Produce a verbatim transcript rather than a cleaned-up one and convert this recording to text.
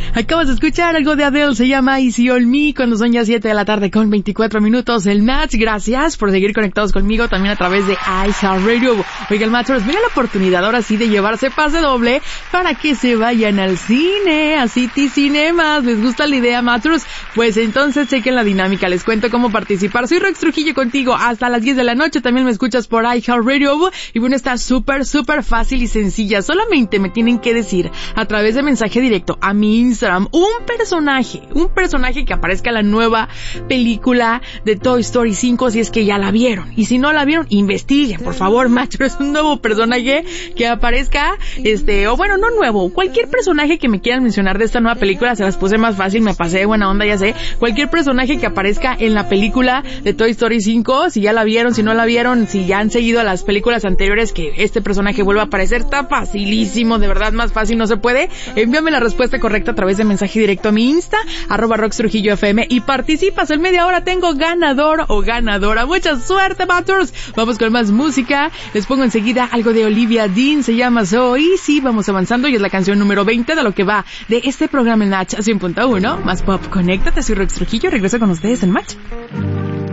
Acabas de escuchar algo de Adele, se llama Easy on Me, cuando son ya siete de la tarde con veinticuatro minutos. El match, gracias por seguir conectados conmigo también a través de iHeartRadio. Oiga, el matchers, mira la oportunidad ahora sí de llevarse pase doble para que se vayan al cine, a City Cinemas. ¿Les gusta la idea, matchers? Pues entonces chequen la dinámica, les cuento cómo participar. Soy Rox Trujillo contigo hasta las diez de la noche, también me escuchas por iHeartRadio. Y bueno, está súper, súper fácil y sencilla. Solamente me tienen que decir a través de mensaje directo a mi Instagram un personaje, un personaje que aparezca en la nueva película de Toy Story cinco, si es que ya la vieron. Y si no la vieron, investiguen, por favor, macho. Es un nuevo personaje que aparezca, este, o bueno, no nuevo, cualquier personaje que me quieran mencionar de esta nueva película. Se las puse más fácil, me pasé de buena onda, ya sé. Cualquier personaje que aparezca en la película de Toy Story cinco, si ya la vieron, si no la vieron, si ya han seguido las películas anteriores, que este personaje vuelva a aparecer. Está facilísimo, de verdad, más fácil no se puede. Envíame la respuesta correcta a través de mensaje directo a mi Insta, arroba Rox Trujillo F M, y participas. En media hora tengo ganador o ganadora. Mucha suerte, Maturs. Vamos con más música. Les pongo enseguida algo de Olivia Dean, se llama So Easy. Vamos avanzando y es la canción número veinte de lo que va de este programa en Match cien punto uno. Más pop, conéctate, soy Rox Trujillo. Regreso con ustedes en Match.